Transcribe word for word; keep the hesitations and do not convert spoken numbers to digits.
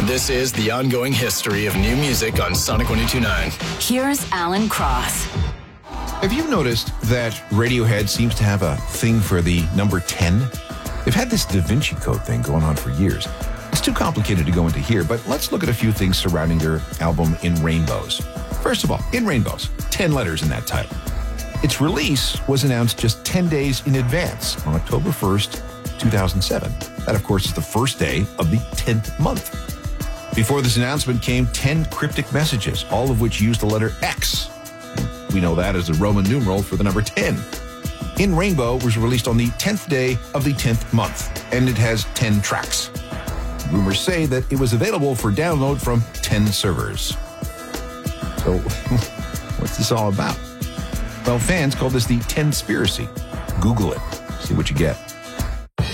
This is the ongoing history of new music on Sonic one oh two point nine. Here's Alan Cross. Have you noticed that Radiohead seems to have a thing for the number ten? They've had this Da Vinci Code thing going on for years. It's too complicated to go into here, but let's look at a few things surrounding their album In Rainbows. First of all, In Rainbows, ten letters in that title. Its release was announced just ten days in advance on October first, two thousand seven. That, of course, is the first day of the tenth month. Before this announcement came ten cryptic messages, all of which used the letter X. We know that as the Roman numeral for the number ten. In Rainbow was released on the tenth day of the tenth month, and it has ten tracks. Rumors say that it was available for download from ten servers. So, what's this all about? Well, fans call this the ten-spiracy. Google it. See what you get.